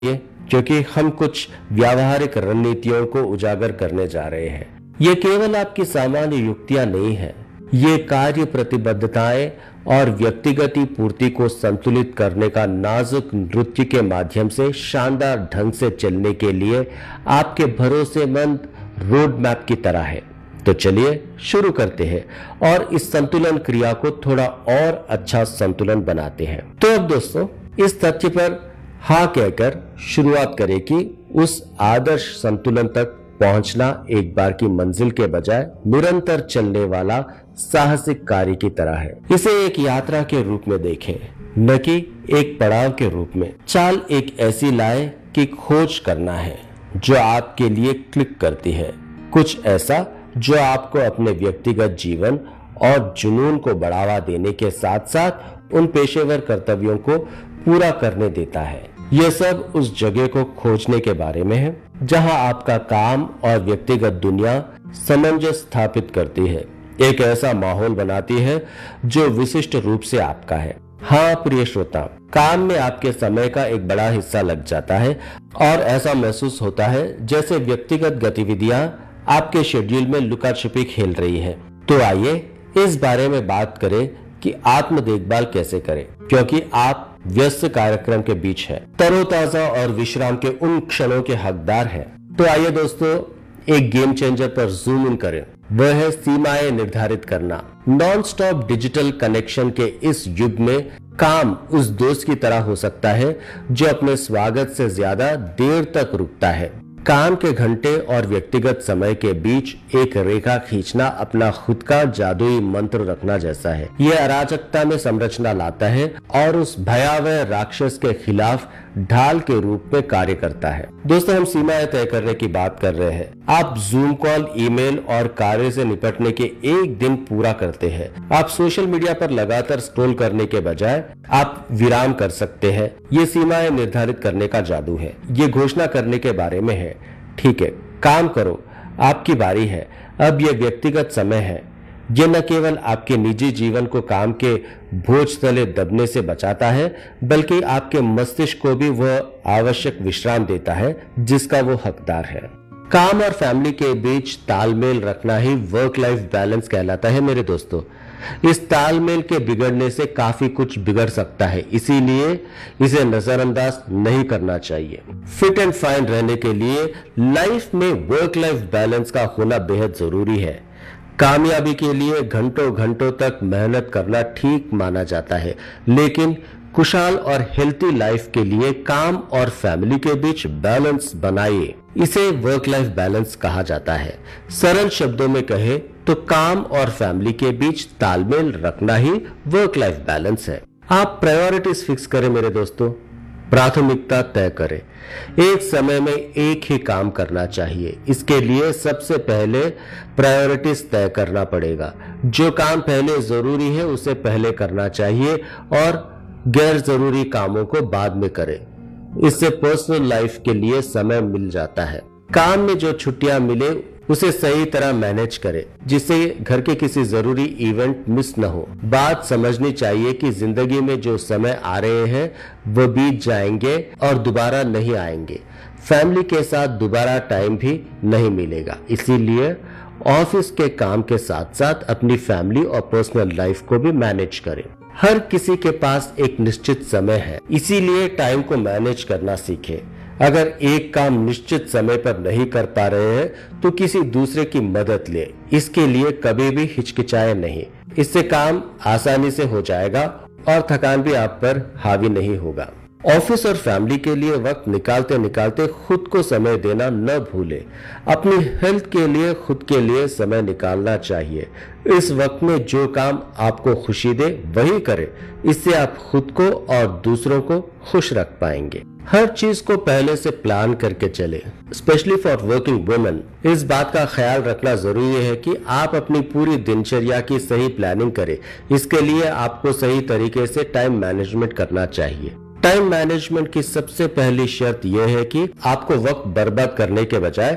ये क्योंकि हम कुछ व्यावहारिक रणनीतियों को उजागर करने जा रहे हैं। ये केवल आपकी सामान्य युक्तियां नहीं है, ये कार्य प्रतिबद्धताएं और व्यक्तिगत पूर्ति को संतुलित करने का नाजुक नृत्य के माध्यम से शानदार ढंग से चलने के लिए आपके भरोसेमंद रोड मैप की तरह है। तो चलिए शुरू करते हैं और इस संतुलन क्रिया को थोड़ा और अच्छा संतुलन बनाते हैं। तो अब दोस्तों, इस तथ्य पर हाँ कहकर शुरुआत करें कि उस आदर्श संतुलन तक पहुंचना एक बार की मंजिल के बजाय निरंतर चलने वाला साहसिक कार्य की तरह है। इसे एक यात्रा के रूप में देखें, न कि एक पड़ाव के रूप में। चाल एक ऐसी लाए की खोज करना है जो आपके लिए क्लिक करती है, कुछ ऐसा जो आपको अपने व्यक्तिगत जीवन और जुनून को बढ़ावा देने के साथ साथ उन पेशेवर कर्तव्यों को पूरा करने देता है। यह सब उस जगह को खोजने के बारे में है जहां आपका काम और व्यक्तिगत दुनिया सामंजस्य स्थापित करती है, एक ऐसा माहौल बनाती है जो विशिष्ट रूप से आपका है। हाँ प्रिय श्रोता, काम में आपके समय का एक बड़ा हिस्सा लग जाता है और ऐसा महसूस होता है जैसे व्यक्तिगत गतिविधियां आपके शेड्यूल में लुका छिपी खेल रही है। तो आइए इस बारे में बात करें कि आत्म देखभाल कैसे करें, क्योंकि आप व्यस्त कार्यक्रम के बीच है, तरोताजा और विश्राम के उन क्षणों के हकदार हैं। तो आइए दोस्तों, एक गेम चेंजर पर जूम इन करें, वह है सीमाएं निर्धारित करना। नॉन स्टॉप डिजिटल कनेक्शन के इस युग में काम उस दोस्त की तरह हो सकता है जो अपने स्वागत से ज्यादा देर तक रुकता है। काम के घंटे और व्यक्तिगत समय के बीच एक रेखा खींचना अपना खुद का जादुई मंत्र रखना जैसा है। यह अराजकता में संरचना लाता है और उस भयावह राक्षस के खिलाफ ढाल के रूप में कार्य करता है। दोस्तों, हम सीमाएं तय करने की बात कर रहे हैं। आप जूम कॉल, ईमेल और कार्य से निपटने के एक दिन पूरा करते हैं। आप सोशल मीडिया पर लगातार स्क्रॉल करने के बजाय आप विराम कर सकते हैं। ये सीमाएं निर्धारित करने का जादू है। ये घोषणा करने के बारे में है, ठीक है, काम करो, आपकी बारी है, अब यह व्यक्तिगत समय है। यह न केवल आपके निजी जीवन को काम के बोझ तले दबने से बचाता है, बल्कि आपके मस्तिष्क को भी वह आवश्यक विश्राम देता है जिसका वो हकदार है। काम और फैमिली के बीच तालमेल रखना ही वर्क लाइफ बैलेंस कहलाता है मेरे दोस्तों। इस तालमेल के बिगड़ने से काफी कुछ बिगड़ सकता है, इसीलिए इसे नजरअंदाज नहीं करना चाहिए। फिट एंड फाइन रहने के लिए लाइफ में वर्क लाइफ बैलेंस का होना बेहद जरूरी है। कामयाबी के लिए घंटों घंटों तक मेहनत करना ठीक माना जाता है, लेकिन खुशहाल और हेल्थी लाइफ के लिए काम और फैमिली के बीच बैलेंस बनाइए। इसे वर्क लाइफ बैलेंस कहा जाता है। सरल शब्दों में कहे तो काम और फैमिली के बीच तालमेल रखना ही वर्क लाइफ बैलेंस है। आप प्रायोरिटीज फिक्स करें मेरे दोस्तों, प्राथमिकता तय करें। एक समय में एक ही काम करना चाहिए। इसके लिए सबसे पहले प्रायोरिटीज तय करना पड़ेगा। जो काम पहले जरूरी है उसे पहले करना चाहिए और गैर जरूरी कामों को बाद में करें। इससे पर्सनल लाइफ के लिए समय मिल जाता है। काम में जो छुट्टियां मिले उसे सही तरह मैनेज करें, जिससे घर के किसी जरूरी इवेंट मिस न हो। बात समझनी चाहिए कि जिंदगी में जो समय आ रहे हैं वो बीत जाएंगे और दोबारा नहीं आएंगे। फैमिली के साथ दोबारा टाइम भी नहीं मिलेगा, इसीलिए ऑफिस के काम के साथ साथ अपनी फैमिली और पर्सनल लाइफ को भी मैनेज करें। हर किसी के पास एक निश्चित समय है, इसीलिए टाइम को मैनेज करना सीखें। अगर एक काम निश्चित समय पर नहीं कर पा रहे हैं तो किसी दूसरे की मदद ले। इसके लिए कभी भी हिचकिचाए नहीं, इससे काम आसानी से हो जाएगा और थकान भी आप पर हावी नहीं होगा। ऑफिस और फैमिली के लिए वक्त निकालते निकालते खुद को समय देना न भूले। अपनी हेल्थ के लिए खुद के लिए समय निकालना चाहिए। इस वक्त में जो काम आपको खुशी दे वही करें, इससे आप खुद को और दूसरों को खुश रख पाएंगे। हर चीज को पहले से प्लान करके चले, स्पेशली फॉर वर्किंग वुमेन। इस बात का ख्याल रखना जरूरी है कि आप अपनी पूरी दिनचर्या की सही प्लानिंग करें। इसके लिए आपको सही तरीके से टाइम मैनेजमेंट करना चाहिए। टाइम मैनेजमेंट की सबसे पहली शर्त यह है कि आपको वक्त बर्बाद करने के बजाय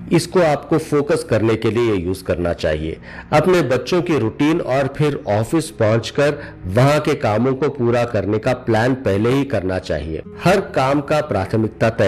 इसको आपको फोकस करने के लिए यूज करना चाहिए। अपने बच्चों की रूटीन और फिर ऑफिस पहुंचकर वहां के कामों को पूरा करने का प्लान पहले ही करना चाहिए। हर काम का प्राथमिकता